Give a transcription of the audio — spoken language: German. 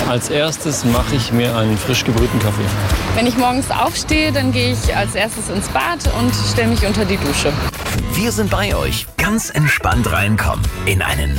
Als erstes mache ich mir einen frisch gebrühten Kaffee. Wenn ich morgens aufstehe, dann gehe ich als erstes ins Bad und stelle mich unter die Dusche. Wir sind bei euch. Ganz entspannt reinkommen in einen